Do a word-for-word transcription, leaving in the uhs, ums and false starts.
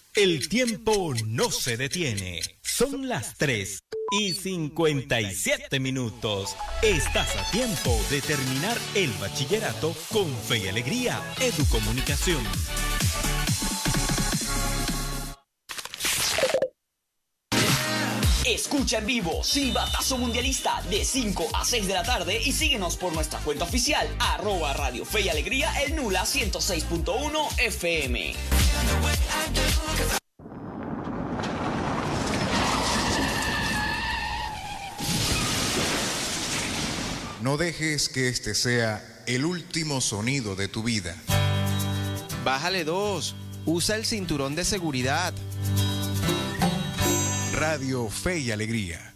El tiempo no se detiene. Son las tres y cincuenta y siete minutos. Estás a tiempo de terminar el bachillerato con Fe y Alegría Educomunicación. Escucha en vivo Silbatazo Mundialista de cinco a seis de la tarde y síguenos por nuestra cuenta oficial arroba Radio Fe y Alegría El Nula ciento seis punto uno F M. No dejes que este sea el último sonido de tu vida. Bájale dos. Usa el cinturón de seguridad. Radio Fe y Alegría.